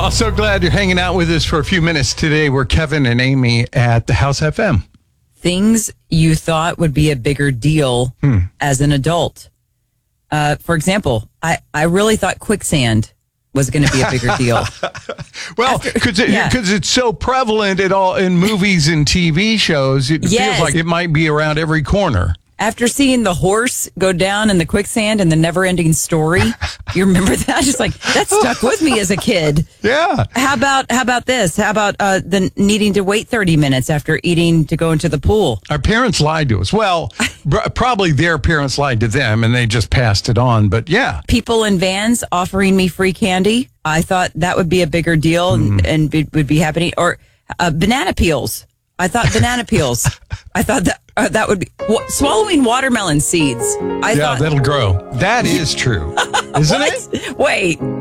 Oh, so glad you're hanging out with us for a few minutes today. We're Kevin and Amy at the House FM. Things you thought would be a bigger deal as an adult. For example, I really thought quicksand was going to be a bigger deal. Well, because it's so prevalent in movies and TV shows, it feels like it might be around every corner. After seeing the horse go down in the quicksand and the never-ending story, you remember that? Just like that stuck with me as a kid. Yeah. How about this? How about the needing to wait 30 minutes after eating to go into the pool? Our parents lied to us. Well, probably their parents lied to them and they just passed it on. But yeah. People in vans offering me free candy. I thought that would be a bigger deal and would be happening. Or banana peels. I thought banana peels. I thought that would be swallowing watermelon seeds. I thought that'll grow. That is true, isn't it? Wait,